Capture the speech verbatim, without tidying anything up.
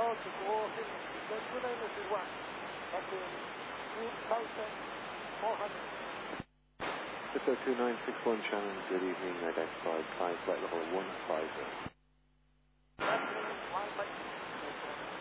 out to go off in the two nine is one. That's in two thousand four hundred. Cisco two nine six one Shannon, good evening, identified, climb flight level one five zero.